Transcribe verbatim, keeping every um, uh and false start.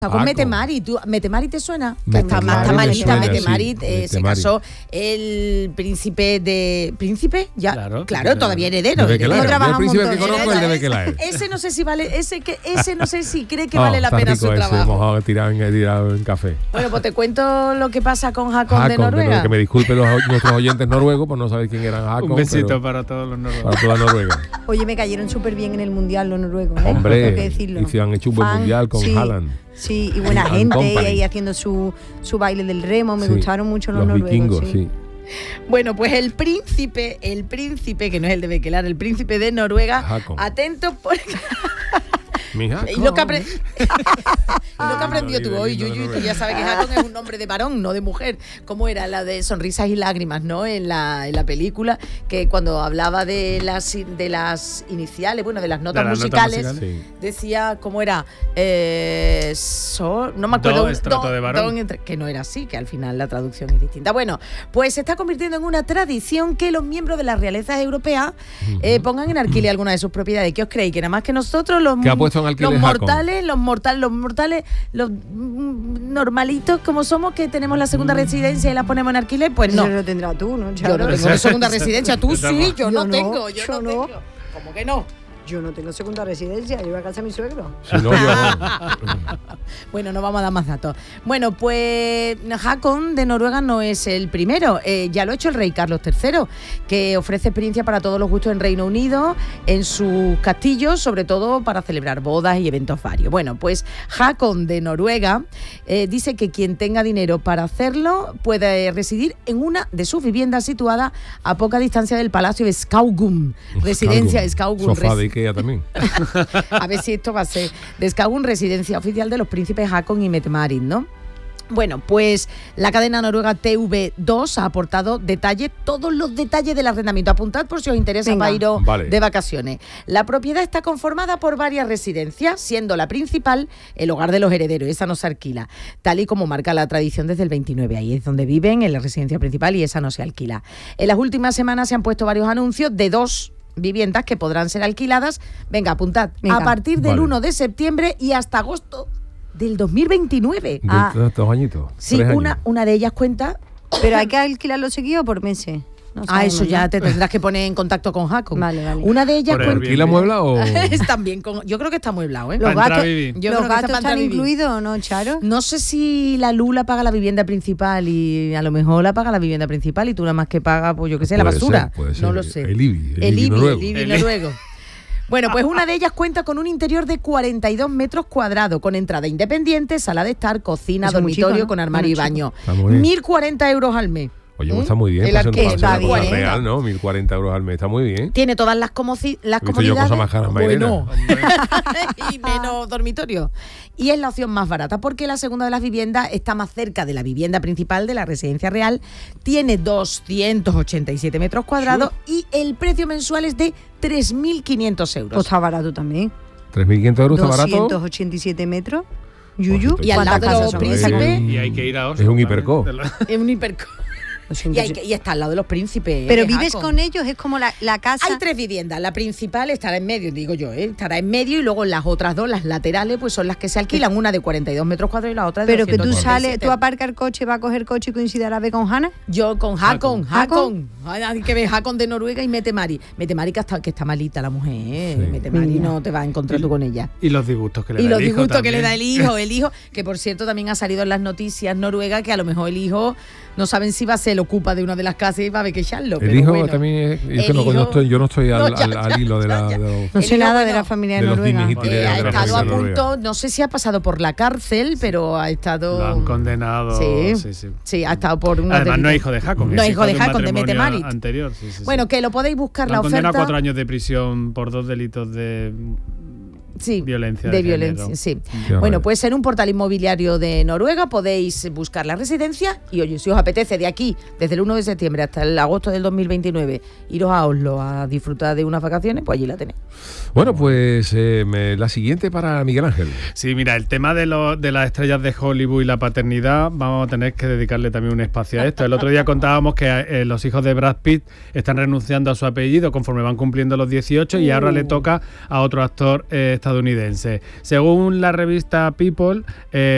Con Mette-Marit, ¿tú, Mette-Marit te suena? Mette está Marit está malita, suena, Mette-Marit, sí, eh, Mette se Marit. casó el príncipe de... ¿Príncipe? Ya, Claro, claro, príncipe todavía de- heredero. de Bequelaer. heredero. Yo Trabaja el un príncipe montón. que conozco es el de Bequelaer. Ese no sé si vale, ese que ese no sé si cree que Oh, vale la está pena rico su ese, trabajo. mojado, tirado, en, tirado en café. Bueno, pues te cuento lo que pasa con Hakon de Hakon, Noruega. que me disculpen los, nuestros oyentes noruegos por no saber quién eran Hakon. Un besito pero para todos los noruegos. para toda Noruega. Oye, me cayeron súper bien en el Mundial los noruegos, ¿eh? Hombre, Tengo que decirlo. y se han hecho un buen Fan, mundial con sí, Haaland. Sí, y buena And gente, y company. ahí haciendo su, su baile del remo. Me Sí, gustaron mucho los, los noruegos. vikingos, sí. sí. Bueno, pues el príncipe, el príncipe, que no es el de Bequelaer, el príncipe de Noruega, Hakon. atento porque... Mi Hakon. Y lo que, apre- y lo que aprendió Lindo, tú hoy, lindo, Yuyu, lindo. tú ya sabes que Hakon es un nombre de varón, no de mujer. ¿Cómo era la de Sonrisas y Lágrimas, no? En la, en la película, que cuando hablaba de las de las iniciales, bueno, de las notas De las notas musicales, musicales. Sí. decía, ¿cómo era? Eh, sol, no me acuerdo. Do, estrato de varón. don entre- que no era así, que al final la traducción es distinta. Bueno, pues se está convirtiendo en una tradición que los miembros de las realezas europeas eh, pongan en alquiler alguna de sus propiedades. ¿Qué os creéis? Que nada más que nosotros, los, ¿Qué ha puesto en alquiler los Hakon? mortales, los mortales, los mortales, los mm, normalitos como somos, que tenemos la segunda residencia y la ponemos en alquiler, pues no. Eso lo tendrá tú, ¿no, Yo no Charo? tengo segunda residencia, tú sí, yo no Yo no, tengo, yo yo no no. tengo. ¿Cómo que no? Yo no tengo segunda residencia, yo voy a casa de mi suegro. Si no, yo Bueno, no vamos a dar más datos. Bueno, pues Hakon de Noruega no es el primero. Eh, ya lo ha hecho el rey Carlos tercero, que ofrece experiencia para todos los gustos en Reino Unido, en sus castillos, sobre todo para celebrar bodas y eventos varios. Bueno, pues Hakon de Noruega eh, dice que quien tenga dinero para hacerlo puede residir en una de sus viviendas situadas a poca distancia del Palacio de Skaugum. Residencia de Skaugum. Sofá res- de Ikea también. A ver si esto va a ser de Skaugum, residencia oficial de los príncipes Hakon y Mette-Marit, ¿no? Bueno, pues la cadena noruega T V dos ha aportado detalles, todos los detalles del arrendamiento. Apuntad por si os interesa Venga. para iros Vale. de vacaciones. La propiedad está conformada por varias residencias, siendo la principal el hogar de los herederos. Esa no se alquila, tal y como marca la tradición desde el veintinueve. Ahí es donde viven, en la residencia principal, y esa no se alquila. En las últimas semanas se han puesto varios anuncios de dos viviendas que podrán ser alquiladas. Venga, apuntad. Venga. A partir del Vale. uno de septiembre y hasta agosto del dos mil veintinueve. De Ah, estos añitos. sí, tres años. una, una de ellas cuenta. Pero hay que alquilarlo seguido por meses. No Ah, sabemos, eso ya ¿no? te tendrás que poner en contacto con Hakon. Vale, vale. Una de ellas Por cuenta. Airbnb. ¿Alquila muebla o...? Es también con, yo creo que está amueblado, ¿eh? Los Para entrar a gastos, vivir. Yo ¿los creo que está gastos para entrar están a vivir. incluidos o no, Charo? No sé si la Lula paga la vivienda principal y a lo mejor la paga la vivienda principal y tú nada más que pagas, pues yo qué sé, la Puede basura. ser, puede ser. No lo sé. El IBI, el El IBI IBI, noruego. el IBI El noruego. Bueno, pues una de ellas cuenta con un interior de cuarenta y dos metros cuadrados, con entrada independiente, sala de estar, cocina, Eso es muy dormitorio chico, ¿no? con armario y Muy baño. Está muy bien. mil cuarenta euros al mes. Oye, ¿Mm? pues está muy bien. El Para ser arque- para ser está una cosa bien. real, ¿no? mil cuarenta euros al mes. Está muy bien. Tiene todas las, comoci- las He visto yo comodidades. cosas más caras, bueno, Mairena. y menos dormitorio. Y es la opción más barata porque la segunda de las viviendas está más cerca de la vivienda principal de la residencia real. Tiene doscientos ochenta y siete metros cuadrados y el precio mensual es de tres mil quinientos euros. Pues está barato también. tres mil quinientos euros está barato. doscientos ochenta y siete metros. Yuyu. Y al lado de ¿cuántas los casas son príncipes, esas? Y hay que ir a Oslo. Es un también. hiperco. De la- es un hiperco. Y, hay que- y está al lado de los príncipes. Pero ¿eh, vives Jaco? con ellos, es como la, la casa. Hay tres viviendas. La principal estará en medio, digo yo, ¿eh? Estará en medio y luego las otras dos, las laterales, pues son las que se alquilan. Una de cuarenta y dos metros cuadrados y la otra de Pero que tú doscientos ochenta y sales, siete. tú aparcas el coche, vas a coger coche y coincide a la vez con Hanna. Yo con Hakon, Hakon. Hakon. Hay que ver Hakon de Noruega y Mette-Marit. Mette-Marit que está, que está malita la mujer, ¿eh? Sí. Mette-Marit Mira. no te vas a encontrar tú con ella. Y los disgustos que le Y da los el hijo disgustos que le también. da el hijo, el hijo, que por cierto también ha salido en las noticias noruegas que a lo mejor el hijo no saben si va a ser el ocupa de una de las casas y va a haber que echarlo. El pero hijo bueno. también es... Yo, El que no, hijo- no estoy, yo no estoy al, No, ya, al- al ya, hilo de, la, ya, ya. de los... No El sé hijo, nada de bueno, la familia de de los Noruega. Dignity Eh, de ha la estado a República punto, no sé si ha pasado por la cárcel, pero ha estado... Lo han condenado. Sí, Sí, sí. sí, ha estado por una... Además, no es hijo de Hakon. No es es hijo de un Hakon, de matrimonio Mette-Marit. Anterior, sí, sí, sí. Bueno, que lo podéis buscar Lo la han condenado a oferta... cuatro años de prisión por dos delitos de Sí, violencia de, de violencia, género. sí. Qué Bueno, barbaridad. pues en un portal inmobiliario de Noruega podéis buscar la residencia y, oye, si os apetece de aquí, desde el uno de septiembre hasta el agosto del dos mil veintinueve, iros a Oslo a disfrutar de unas vacaciones, pues allí la tenéis. Bueno, pues eh, me- la siguiente para Miguel Ángel. Sí, mira, el tema de, lo- de las estrellas de Hollywood y la paternidad, vamos a tener que dedicarle también un espacio a esto. El otro día contábamos que eh, los hijos de Brad Pitt están renunciando a su apellido conforme van cumpliendo los dieciocho y ahora le toca a otro actor eh, estadounidense. Según la revista People, eh,